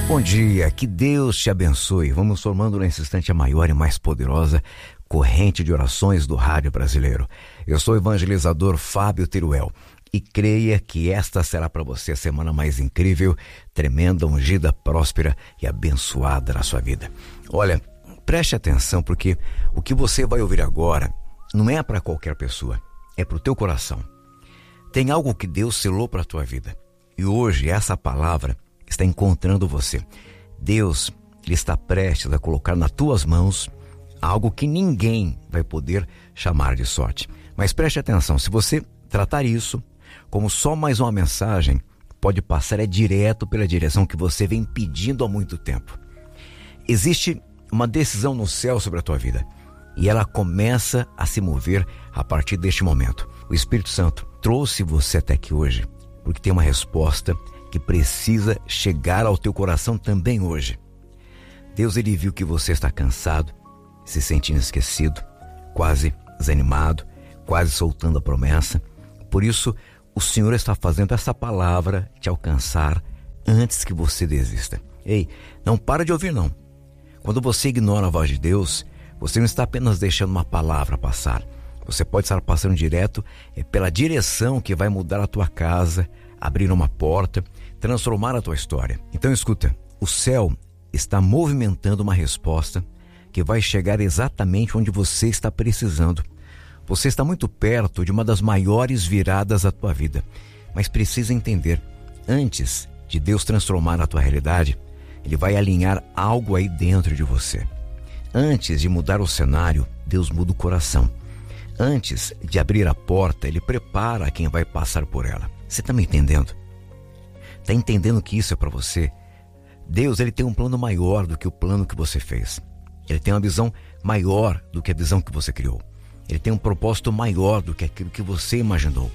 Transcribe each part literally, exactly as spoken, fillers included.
Bom dia, que Deus te abençoe. Vamos formando nesse instante a maior e mais poderosa corrente de orações do rádio brasileiro. Eu sou o evangelizador Fábio Teruel e creia que esta será para você a semana mais incrível, tremenda, ungida, próspera e abençoada na sua vida. Olha, preste atenção, porque o que você vai ouvir agora não é para qualquer pessoa, é para o teu coração. Tem algo que Deus selou para a tua vida e hoje essa palavra está encontrando você. Deus, Ele está prestes a colocar nas tuas mãos algo que ninguém vai poder chamar de sorte. Mas preste atenção, se você tratar isso como só mais uma mensagem, pode passar é direto pela direção que você vem pedindo há muito tempo. Existe uma decisão no céu sobre a tua vida e ela começa a se mover a partir deste momento. O Espírito Santo trouxe você até aqui hoje porque tem uma resposta que precisa chegar ao teu coração também hoje. Deus, Ele viu que você está cansado, se sentindo esquecido, quase desanimado, quase soltando a promessa. Por isso, o Senhor está fazendo essa palavra te alcançar antes que você desista. Ei, não para de ouvir não. Quando você ignora a voz de Deus, você não está apenas deixando uma palavra passar. Você pode estar passando direto é, pela direção que vai mudar a tua casa, abrir uma porta, transformar a tua história. Então escuta, o céu está movimentando uma resposta que vai chegar exatamente onde você está precisando. Você está muito perto de uma das maiores viradas da tua vida, mas precisa entender, antes de Deus transformar a tua realidade, Ele vai alinhar algo aí dentro de você. Antes de mudar o cenário, Deus muda o coração. Antes de abrir a porta, Ele prepara quem vai passar por ela. Você está me entendendo? Está entendendo que isso é para você? Deus, Ele tem um plano maior do que o plano que você fez. Ele tem uma visão maior do que a visão que você criou. Ele tem um propósito maior do que aquilo que você imaginou.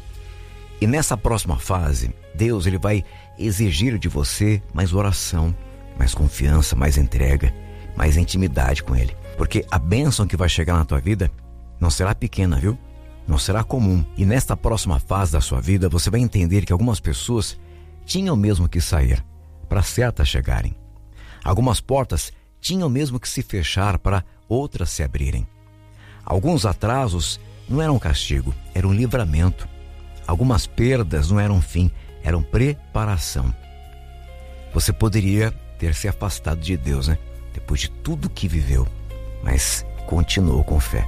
E nessa próxima fase, Deus, Ele vai exigir de você mais oração, mais confiança, mais entrega, mais intimidade com Ele. Porque a bênção que vai chegar na tua vida não será pequena, viu? Não será comum. E nesta próxima fase da sua vida, você vai entender que algumas pessoas tinham mesmo que sair para certas chegarem. Algumas portas tinham mesmo que se fechar para outras se abrirem. Alguns atrasos não eram castigo, eram livramento. Algumas perdas não eram fim, eram preparação. Você poderia ter se afastado de Deus, né? Depois de tudo que viveu, mas continuou com fé.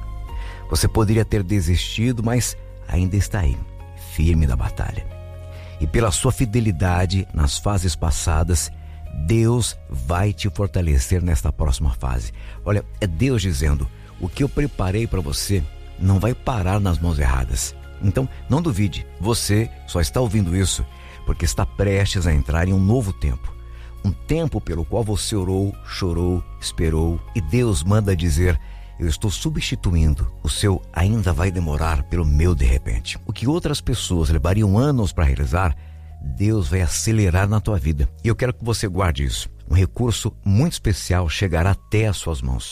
Você poderia ter desistido, mas ainda está aí, firme na batalha. E pela sua fidelidade nas fases passadas, Deus vai te fortalecer nesta próxima fase. Olha, é Deus dizendo, o que eu preparei para você não vai parar nas mãos erradas. Então, não duvide, você só está ouvindo isso porque está prestes a entrar em um novo tempo. Um tempo pelo qual você orou, chorou, esperou, e Deus manda dizer, eu estou substituindo o seu ainda vai demorar pelo meu de repente. O que outras pessoas levariam anos para realizar, Deus vai acelerar na tua vida. E eu quero que você guarde isso. Um recurso muito especial chegará até as suas mãos.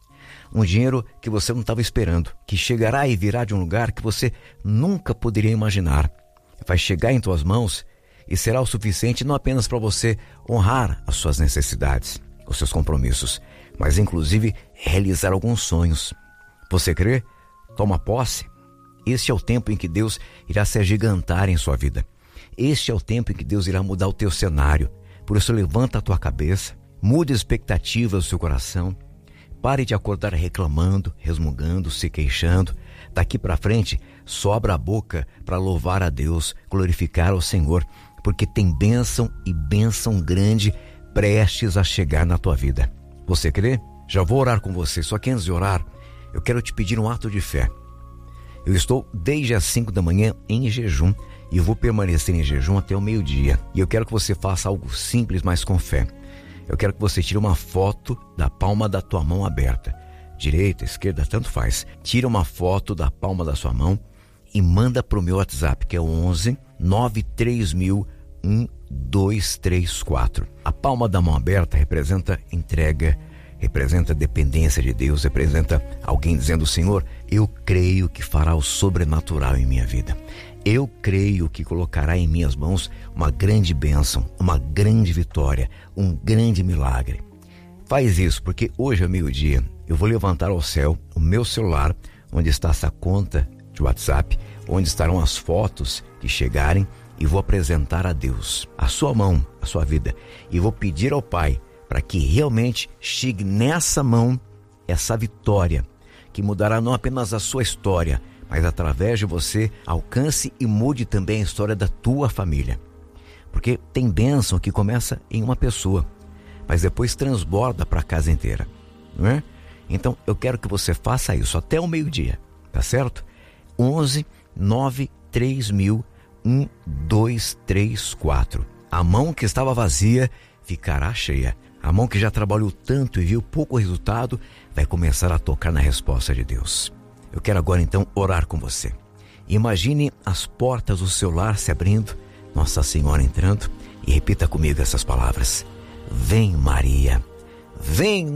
Um dinheiro que você não estava esperando, que chegará e virá de um lugar que você nunca poderia imaginar. Vai chegar em tuas mãos e será o suficiente não apenas para você honrar as suas necessidades, os seus compromissos, mas inclusive realizar alguns sonhos. Você crê? Toma posse. Este é o tempo em que Deus irá se agigantar em sua vida. Este é o tempo em que Deus irá mudar o teu cenário. Por isso levanta a tua cabeça, mude as expectativas do seu coração. Pare de acordar reclamando, resmungando, se queixando. Daqui para frente, só abra a boca para louvar a Deus, glorificar ao Senhor, porque tem bênção e bênção grande prestes a chegar na tua vida. Você crê? Já vou orar com você, só que antes de orar, eu quero te pedir um ato de fé. Eu estou desde as cinco da manhã em jejum e eu vou permanecer em jejum até o meio-dia. E eu quero que você faça algo simples, mas com fé. Eu quero que você tire uma foto da palma da tua mão aberta. Direita, esquerda, tanto faz. Tira uma foto da palma da sua mão e manda para o meu WhatsApp, que é o onze nove três mil um dois três quatro. A palma da mão aberta representa entrega, representa dependência de Deus, representa alguém dizendo, Senhor, eu creio que fará o sobrenatural em minha vida. eu creio que colocará em minhas mãos uma grande bênção, uma grande vitória, um grande milagre. Faz isso, porque hoje ao meio-dia eu vou levantar ao céu o meu celular, onde está essa conta de WhatsApp, onde estarão as fotos que chegarem, e vou apresentar a Deus a sua mão, a sua vida, e vou pedir ao Pai para que realmente chegue nessa mão essa vitória, que mudará não apenas a sua história, mas através de você alcance e mude também a história da tua família. Porque tem bênção que começa em uma pessoa, mas depois transborda para a casa inteira, não é? Então eu quero que você faça isso até o meio-dia, tá certo? onze nove três mil um dois três quatro. A mão que estava vazia ficará cheia. A mão que já trabalhou tanto e viu pouco resultado vai começar a tocar na resposta de Deus. Eu quero agora então orar com você. Imagine as portas do seu lar se abrindo, Nossa Senhora entrando, e repita comigo essas palavras: vem Maria, vem